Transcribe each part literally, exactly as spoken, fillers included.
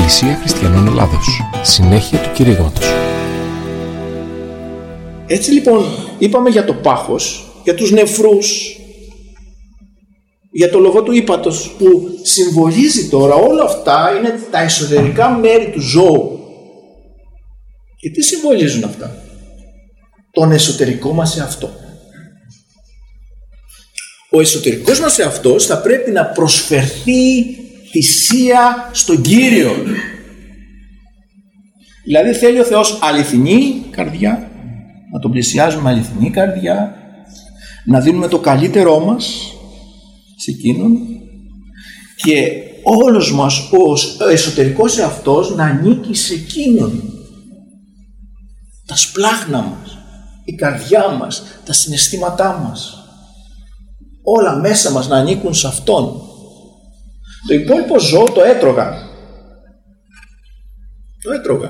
Εκκλησία Χριστιανών Ελλάδος. Συνέχεια του κηρύγματος. Έτσι λοιπόν είπαμε για το πάχος, για τους νεφρούς, για το λογό του ύπατος, που συμβολίζει τώρα όλα αυτά, είναι τα εσωτερικά μέρη του ζώου. Και τι συμβολίζουν αυτά? Τον εσωτερικό μας εαυτό. Ο εσωτερικός μας εαυτός θα πρέπει να προσφερθεί θυσία στον Κύριο. Δηλαδή θέλει ο Θεός αληθινή καρδιά, να τον πλησιάζουμε με αληθινή καρδιά, να δίνουμε το καλύτερό μας σε εκείνον και όλος μας ο εσωτερικός εαυτός να ανήκει σε εκείνον. Τα σπλάχνα μας, η καρδιά μας, τα συναισθήματά μας, όλα μέσα μας να ανήκουν σε Αυτόν. Το υπόλοιπο ζώο το έτρωγα. Το έτρωγα.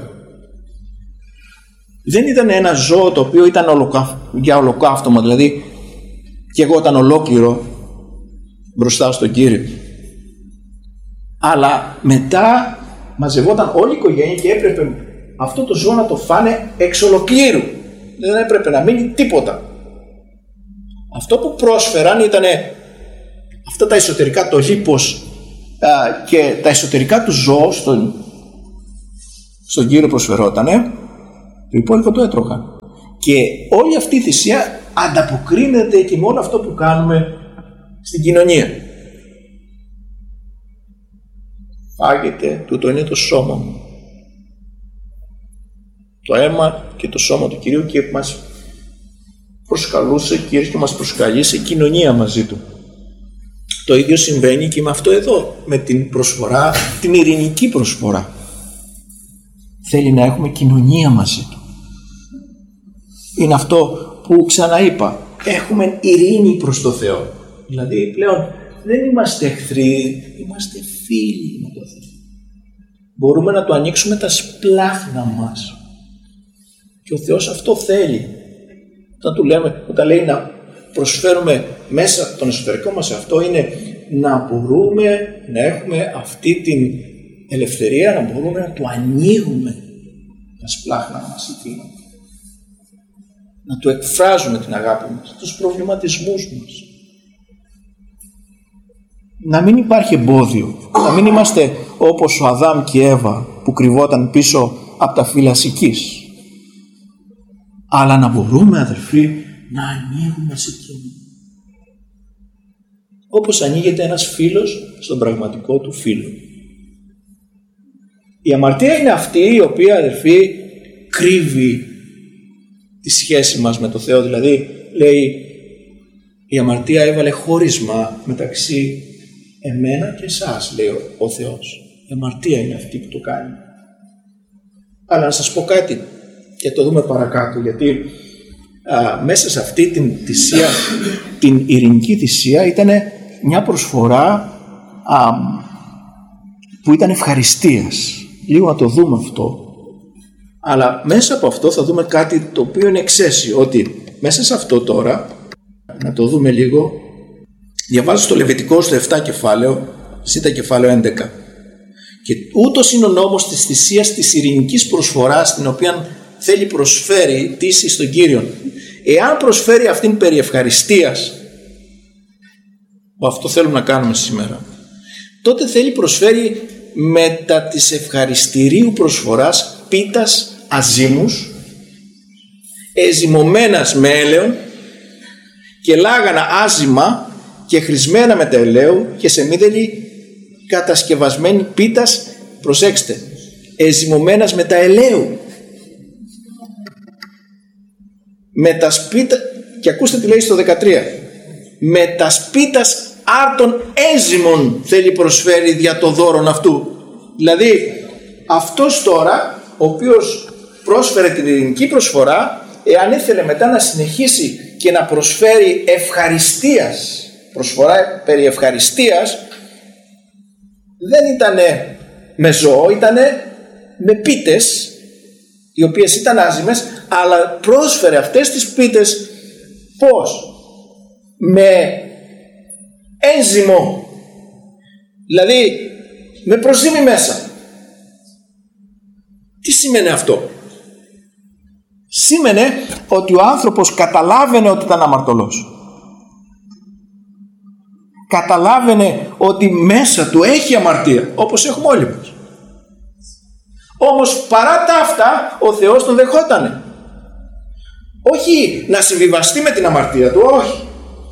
Δεν ήταν ένα ζώο το οποίο ήταν ολοκα... για ολοκαύτωμα, δηλαδή και εγώ ήταν ολόκληρο μπροστά στον Κύριο. Αλλά μετά μαζευόταν όλη η οικογένεια και έπρεπε αυτό το ζώο να το φάνε εξ ολοκλήρου. Δεν έπρεπε να μείνει τίποτα. Αυτό που πρόσφεραν ήταν αυτά τα εσωτερικά, το λίπος και τα εσωτερικά του ζώου στον, στον Κύριο προσφερότανε, το υπόλοιπο το έτρωγα. Και όλη αυτή η θυσία ανταποκρίνεται και με όλο αυτό που κάνουμε στην κοινωνία. Φάγετε, τούτο είναι το σώμα μου. Το αίμα και το σώμα του Κυρίου, και μας προσκαλούσε Κύριος και μας προσκαλεί σε κοινωνία μαζί Του. Το ίδιο συμβαίνει και με αυτό εδώ, με την προσφορά, την ειρηνική προσφορά. Θέλει να έχουμε κοινωνία μαζί Του. Είναι αυτό που ξαναείπα, έχουμε ειρήνη προς το Θεό. Δηλαδή πλέον δεν είμαστε εχθροί, είμαστε φίλοι με τον Θεό. Μπορούμε να Του ανοίξουμε τα σπλάχνα μας. Και ο Θεός αυτό θέλει. Όταν Του λέμε, όταν λέει να προσφέρουμε μέσα τον εσωτερικό μας αυτό, είναι να μπορούμε να έχουμε αυτή την ελευθερία, να μπορούμε να Του ανοίγουμε τα σπλάχνα μας εκείνα. Να Του εκφράζουμε την αγάπη μας, τους προβληματισμούς μας. Να μην υπάρχει εμπόδιο, να μην είμαστε όπως ο Αδάμ και η Εύα που κρυβόταν πίσω από τα φύλλα σικής. Αλλά να μπορούμε, αδερφοί, να ανοίγουμε σε εκείνο. Όπως ανοίγεται ένας φίλος στον πραγματικό του φίλο. Η αμαρτία είναι αυτή η οποία, αδερφοί, κρύβει τη σχέση μας με το Θεό. Δηλαδή, λέει, η αμαρτία έβαλε χώρισμα μεταξύ εμένα και εσάς, λέει ο Θεός. Η αμαρτία είναι αυτή που το κάνει. Αλλά να σας πω κάτι και το δούμε παρακάτω, γιατί α, μέσα σε αυτή την θυσία, την ειρηνική θυσία, ήταν μια προσφορά α, που ήταν ευχαριστίας. Λίγο να το δούμε αυτό. Αλλά μέσα από αυτό θα δούμε κάτι το οποίο είναι εξαίσιο, ότι μέσα σε αυτό τώρα, να το δούμε λίγο, διαβάζω στο Λεβιτικό στο επτά κεφάλαιο, ζήτα κεφάλαιο έντεκα. Και ούτως είναι ο νόμος της θυσίας της ειρηνικής προσφοράς, την οποία θέλει προσφέρει τύση στον Κύριον. Εάν προσφέρει αυτήν περί ευχαριστίας, που αυτό θέλουμε να κάνουμε σήμερα, τότε θέλει προσφέρει μετά της ευχαριστηρίου προσφοράς πίτας αζύμους, εζυμωμένας με έλαιον και λάγανα άζυμα και χρησμένα με τα ελαίου και σε μύδελη κατασκευασμένη πίτας, προσέξτε, εζυμωμένας με τα ελαίου. Με τα σπίτα, και ακούστε τι λέει στο δεκατρία, με τα σπίτας άρτων έζυμων θέλει προσφέρει δια το δώρον αυτού. Δηλαδή αυτός τώρα ο οποίος πρόσφερε την ειρηνική προσφορά, εάν ήθελε μετά να συνεχίσει και να προσφέρει ευχαριστίας, προσφορά περί ευχαριστίας, δεν ήτανε με ζώο, ήτανε με πίτες, οι οποίες ήταν άζυμες, αλλά πρόσφερε αυτές τις πίτες πώς? Με ένζυμο, δηλαδή με προζύμι μέσα. Τι σήμαινε αυτό? Σήμαινε ότι ο άνθρωπος καταλάβαινε ότι ήταν αμαρτωλός. Καταλάβαινε ότι μέσα του έχει αμαρτία, όπως έχουμε όλοι μας. Όμως παρά τα αυτά ο Θεός τον δεχότανε. Όχι να συμβιβαστεί με την αμαρτία του, όχι.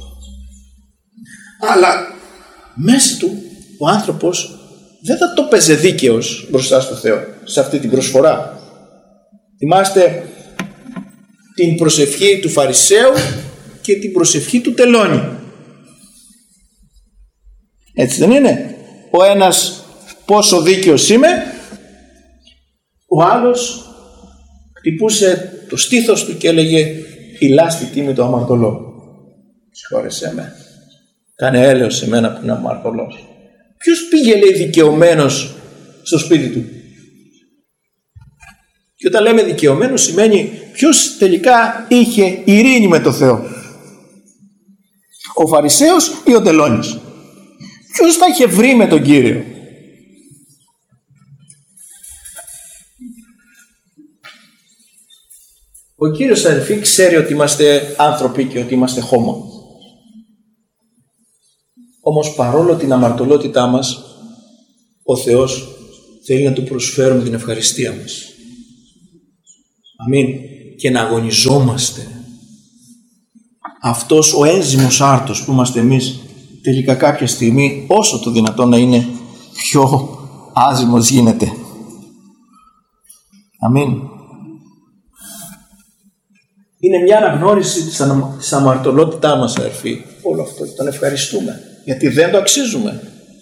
Αλλά μέσα του ο άνθρωπος δεν θα το παίζε δίκαιος μπροστά στο Θεό σε αυτή την προσφορά. Θυμάστε την προσευχή του Φαρισαίου και την προσευχή του τελώνη. Έτσι δεν είναι? Ο ένας πόσο δίκαιος είμαι, ο άλλος χτυπούσε το στήθος του και έλεγε «Ηλά στη τίμη του αμαρτωλό. Συγχώρεσέ με. Κάνε έλεος σε μένα που είναι αμαρτωλός». Ποιος πήγε, λέει, δικαιωμένος στο σπίτι του? Και όταν λέμε δικαιωμένος σημαίνει ποιος τελικά είχε ειρήνη με το Θεό? Ο Φαρισαίος ή ο τελώνης? Ποιος τα είχε βρει με τον Κύριο? Ο Κύριος, αδελφοί, ξέρει ότι είμαστε άνθρωποι και ότι είμαστε χώμα. Όμως παρόλο την αμαρτωλότητά μας, ο Θεός θέλει να του προσφέρουμε την ευχαριστία μας. Αμήν. Και να αγωνιζόμαστε. Αυτός ο ένζυμος άρτος που είμαστε εμείς, τελικά κάποια στιγμή, όσο το δυνατόν να είναι, πιο άζυμος γίνεται. Αμήν. Είναι μια αναγνώριση της, ανα... της αμαρτωλότητά μας, αδερφοί. Όλο αυτό και τον ευχαριστούμε. Γιατί δεν το αξίζουμε.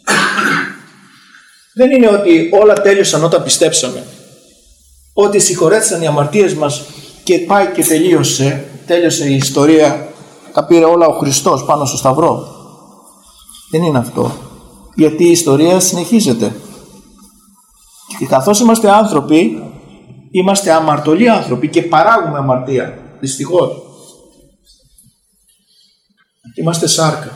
Δεν είναι ότι όλα τέλειωσαν όταν πιστέψαμε. Ότι συγχωρέθησαν οι αμαρτίες μας και πάει και τελείωσε. Τέλειωσε η ιστορία. Τα πήρε όλα ο Χριστός πάνω στο Σταυρό. Δεν είναι αυτό. Γιατί η ιστορία συνεχίζεται. Και καθώς είμαστε άνθρωποι, είμαστε αμαρτωλοί άνθρωποι και παράγουμε αμαρτία. Δυστυχώς. Είμαστε σάρκα.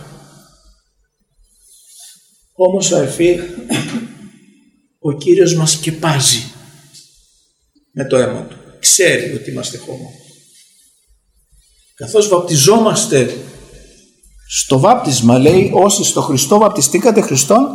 Όμως, αδελφοί, ο Κύριος μας σκεπάζει με το αίμα του. Ξέρει ότι είμαστε χώμα. Καθώς βαπτιζόμαστε στο βάπτισμα, λέει, όσοι στο Χριστό βαπτιστήκατε, Χριστόν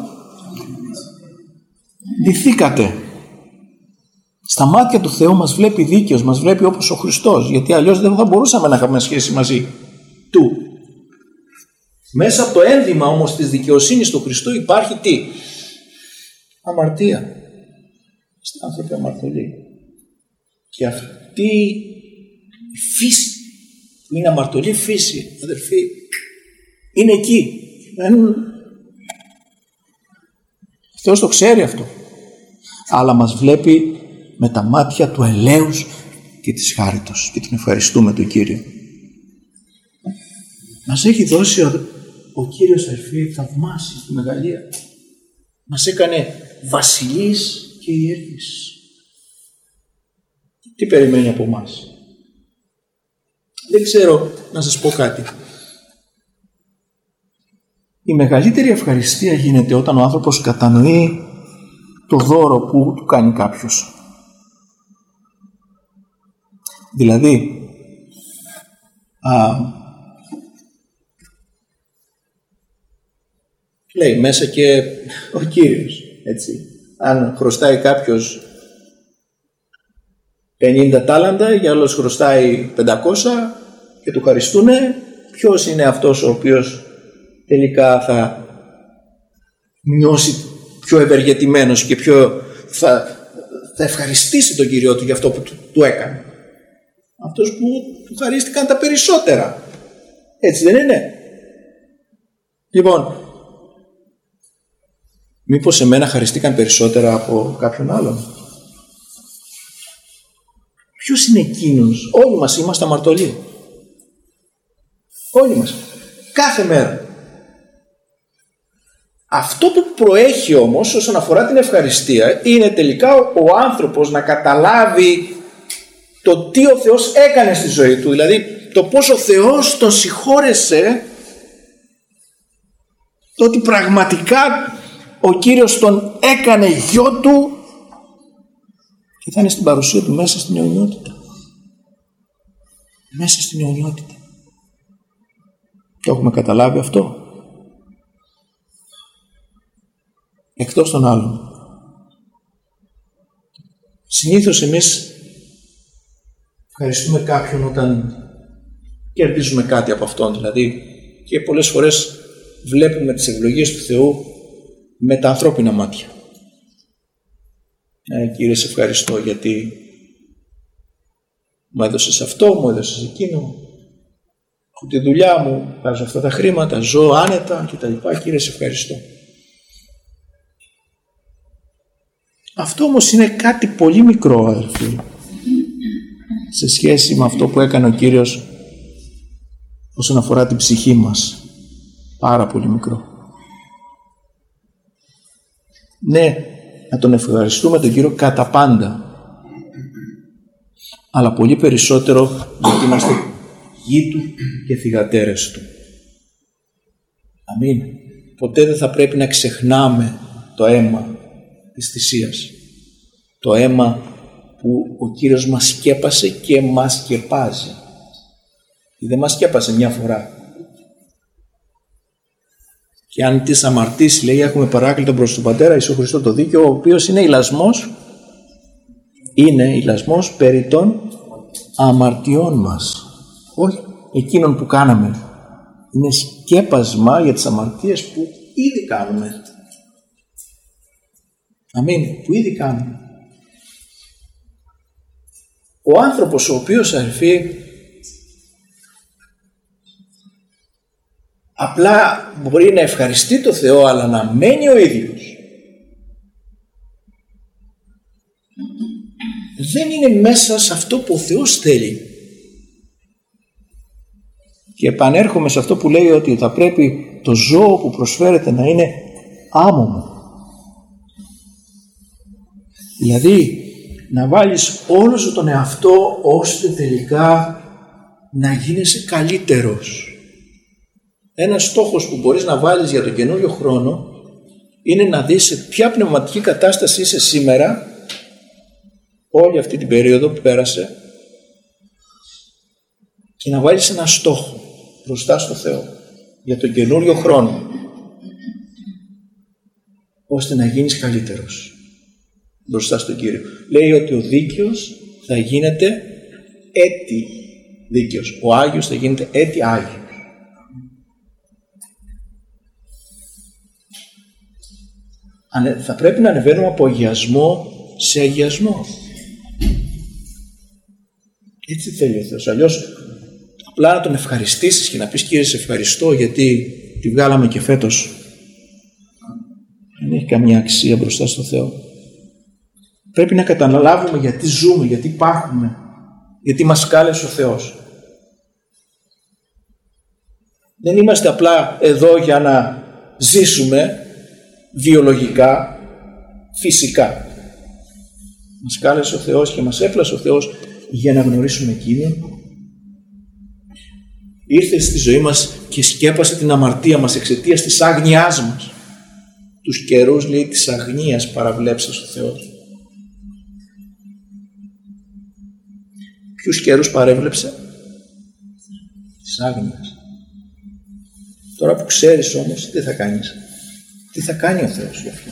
ντυθήκατε. Στα μάτια του Θεού μας βλέπει δίκαιος, μας βλέπει όπως ο Χριστός, γιατί αλλιώς δεν θα μπορούσαμε να έχουμε σχέση μαζί του. Μέσα από το ένδυμα όμως της δικαιοσύνης του Χριστού υπάρχει τι? Αμαρτία. Είστε άνθρωποι αμαρτωλοί. Και αυτή η φύση που είναι αμαρτωλή φύση, αδερφοί, είναι εκεί. Δεν... Θεός το ξέρει αυτό. Αλλά μας βλέπει με τα μάτια του ελέους και της χάριτος. Και την ευχαριστούμε τον Κύριο. Μας έχει δώσει ο, ο Κύριος, αδερφοί, θαυμάσια τη μεγαλεία. Μας έκανε βασιλείς και ιερείς. Τι περιμένει από εμάς? Δεν ξέρω, να σας πω κάτι. Η μεγαλύτερη ευχαριστία γίνεται όταν ο άνθρωπος κατανοεί το δώρο που του κάνει κάποιος. Δηλαδή, α, λέει μέσα και ο Κύριος, έτσι. Αν χρωστάει κάποιος πενήντα τάλαντα, για άλλος χρωστάει πεντακόσια και του χαριστούνε, ποιος είναι αυτός ο οποίος τελικά θα νιώσει πιο ευεργετημένος και πιο θα, θα ευχαριστήσει τον Κύριο του για αυτό που του, του έκανε? Αυτός που του χαρίστηκαν τα περισσότερα. Έτσι δεν είναι? Λοιπόν, μήπως εμένα χαριστήκαν περισσότερα από κάποιον άλλον? Ποιος είναι εκείνος? Όλοι μας είμαστε αμαρτωλοί. Όλοι μας. Κάθε μέρα. Αυτό που προέχει όμως όσον αφορά την ευχαριστία είναι τελικά ο άνθρωπος να καταλάβει το τι ο Θεός έκανε στη ζωή του. Δηλαδή το πώς ο Θεός τον συγχώρεσε, το ότι πραγματικά ο Κύριος τον έκανε γιο του Και θα είναι στην παρουσία του μέσα στην αιωνιότητα. Μέσα στην αιωνιότητα. Το έχουμε καταλάβει αυτό? Εκτός των άλλων. Συνήθως εμείς ευχαριστούμε κάποιον όταν κερδίζουμε κάτι από αυτόν, δηλαδή, και πολλές φορές βλέπουμε τις ευλογίες του Θεού με τα ανθρώπινα μάτια. Ε, Κύριε, σε ευχαριστώ γιατί μου έδωσες αυτό, μου έδωσες εκείνο, έχω τη δουλειά μου, βάζω αυτά τα χρήματα, ζω άνετα κτλ. Κύριε, σε ευχαριστώ. Αυτό όμως είναι κάτι πολύ μικρό, αδελφοί, σε σχέση με αυτό που έκανε ο Κύριος όσον αφορά την ψυχή μας. Πάρα πολύ μικρό. Ναι, να τον ευχαριστούμε τον Κύριο κατά πάντα, αλλά πολύ περισσότερο γιατί είμαστε γη Του και θυγατέρες Του. Αμήν. Ποτέ δεν θα πρέπει να ξεχνάμε το αίμα της θυσίας. Το αίμα που ο Κύριος μας σκέπασε και μας σκεπάζει. Δεν μας σκέπασε μια φορά. Και αν της αμαρτήσει, λέει, έχουμε παράκλητο προς τον Πατέρα Ιησού Χριστό το δίκαιο, ο οποίος είναι ηλασμός, είναι ηλασμός περί των αμαρτιών μας. Όχι εκείνων που κάναμε. Είναι σκέπασμα για τις αμαρτίες που ήδη κάνουμε. Αμήν, που ήδη κάνουμε. Ο άνθρωπος ο οποίος, αδελφοί, απλά μπορεί να ευχαριστεί το Θεό, αλλά να μένει ο ίδιος, δεν είναι μέσα σε αυτό που ο Θεός θέλει. Και επανέρχομαι σε αυτό που λέει ότι θα πρέπει το ζώο που προσφέρεται να είναι άμωμο. Δηλαδή να βάλεις όλο σου τον εαυτό ώστε τελικά να γίνεσαι καλύτερος. Ένας στόχος που μπορείς να βάλεις για τον καινούριο χρόνο είναι να δεις σε ποια πνευματική κατάσταση είσαι σήμερα, όλη αυτή την περίοδο που πέρασε, και να βάλεις ένα στόχο μπροστά στο Θεό για τον καινούριο χρόνο, ώστε να γίνεις καλύτερος μπροστά στον Κύριο. Λέει ότι ο δίκαιος θα γίνεται έτη δίκαιος, ο Άγιος θα γίνεται έτη Άγιος. Θα πρέπει να ανεβαίνουμε από αγιασμό σε αγιασμό. Έτσι θέλει ο Θεός. Αλλιώς απλά να τον ευχαριστήσεις και να πεις, Κύριε, σε ευχαριστώ γιατί τη βγάλαμε και φέτος, δεν έχει καμία αξία μπροστά στο Θεό. Πρέπει να καταλάβουμε γιατί ζούμε, γιατί υπάρχουμε, γιατί μας κάλεσε ο Θεός. Δεν είμαστε απλά εδώ για να ζήσουμε βιολογικά, φυσικά. Μας κάλεσε ο Θεός και μας έπλασε ο Θεός για να γνωρίσουμε Εκείνον. Ήρθε στη ζωή μας και σκέπασε την αμαρτία μας εξαιτίας της άγνοιάς μας. Τους καιρούς, λέει, της αγνίας παραβλέψας ο Θεός. Ποιους καιρούς παρέβλεψε? Της άγνοιας. Τώρα που ξέρεις όμως, τι θα κάνεις? Τι θα κάνει ο Θεός γι' αυτό?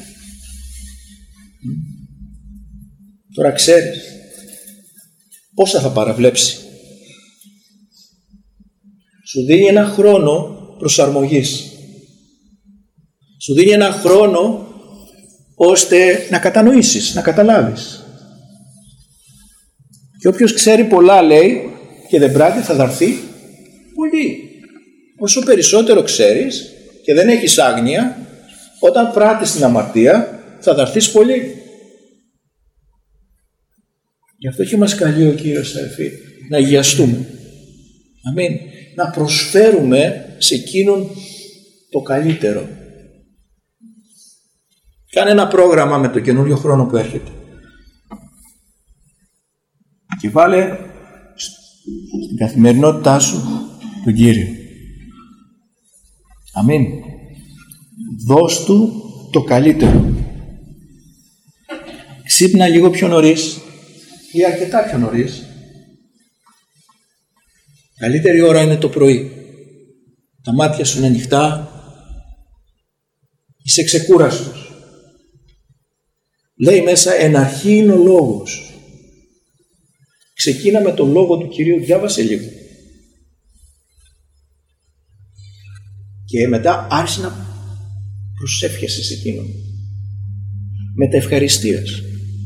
Τώρα ξέρεις πόσα θα παραβλέψει. Σου δίνει ένα χρόνο προσαρμογής. Σου δίνει ένα χρόνο ώστε να κατανοήσεις, να καταλάβεις. Και όποιος ξέρει πολλά, λέει, και δεν πράττει, θα δαρθεί πολύ. Όσο περισσότερο ξέρεις και δεν έχεις άγνοια, όταν πράττεις την αμαρτία θα δαρθείς πολύ. Γι' αυτό και μας καλεί ο Κύριος, αδελφοί, να αγιαστούμε. Αμήν. Να προσφέρουμε σε Εκείνον το καλύτερο. Κάνε ένα πρόγραμμα με το καινούριο χρόνο που έρχεται. Και βάλε στην καθημερινότητά σου τον Κύριο. Αμήν. Δώσ' Του το καλύτερο. Ξύπνα λίγο πιο νωρίς. ή αρκετά πιο νωρίς. Καλύτερη ώρα είναι το πρωί. Τα μάτια σου είναι ανοιχτά, είσαι ξεκούραστος. Λέει μέσα, εν αρχή είναι ο λόγος. Ξεκίνα με τον λόγο του Κυρίου, διάβασε λίγο. Και μετά άρχισε να προσεύχεσαι σε εκείνον. Με τα ευχαριστίας.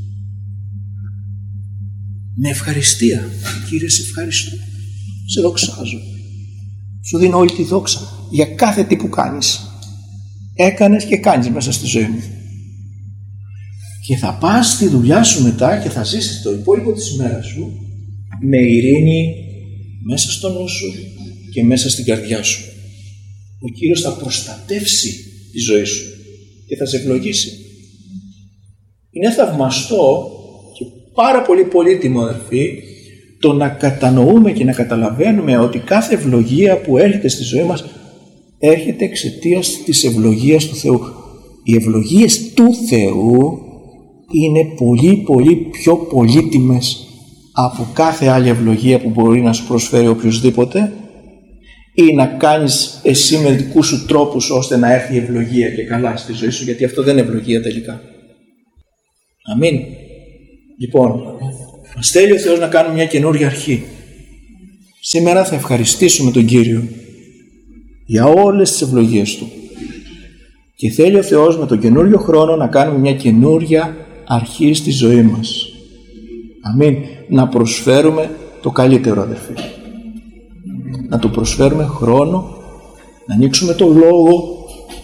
Με ευχαριστία. Κύριε, σε ευχαριστώ. Σε δοξάζω. Σου δίνω όλη τη δόξα για κάθε τι που κάνεις. Έκανες και κάνεις μέσα στη ζωή μου. Και θα πας στη δουλειά σου μετά και θα ζήσεις το υπόλοιπο της ημέρας σου με ειρήνη μέσα στο νου σου και μέσα στην καρδιά σου. Ο Κύριος θα προστατεύσει τη ζωή σου και θα σε ευλογήσει. Είναι θαυμαστό και πάρα πολύ πολύτιμο, αδερφοί, το να κατανοούμε και να καταλαβαίνουμε ότι κάθε ευλογία που έρχεται στη ζωή μας έρχεται εξαιτίας της ευλογίας του Θεού. Οι ευλογίες του Θεού είναι πολύ πολύ πιο πολύτιμες από κάθε άλλη ευλογία που μπορεί να σου προσφέρει οποιοσδήποτε, ή να κάνεις εσύ με δικούς σου τρόπους ώστε να έρθει η ευλογία και καλά στη ζωή σου, γιατί αυτό δεν είναι ευλογία τελικά. Αμήν. Λοιπόν, μας θέλει ο Θεός να κάνουμε μια καινούργια αρχή. Σήμερα θα ευχαριστήσουμε τον Κύριο για όλες τις ευλογίες Του. Και θέλει ο Θεός με τον καινούριο χρόνο να κάνουμε μια καινούργια αρχή στη ζωή μας. Αμήν. Να προσφέρουμε το καλύτερο, αδερφοί. Να του προσφέρουμε χρόνο, να ανοίξουμε το λόγο,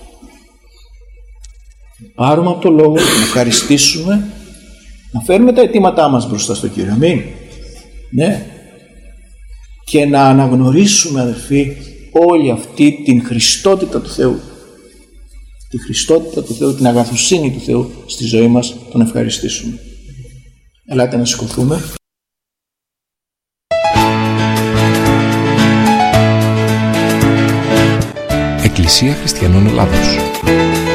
να πάρουμε από το λόγο, να ευχαριστήσουμε, να φέρουμε τα αιτήματά μας μπροστά στο Κύριο. Αμήν. Ναι. Και να αναγνωρίσουμε, αδερφοί, όλη αυτή την χριστότητα του Θεού. Τη χριστότητα του Θεού, την αγαθοσύνη του Θεού στη ζωή μας, τον ευχαριστήσουμε. Ελάτε να σηκωθούμε. Εκκλησία Χριστιανών Ελλάδος.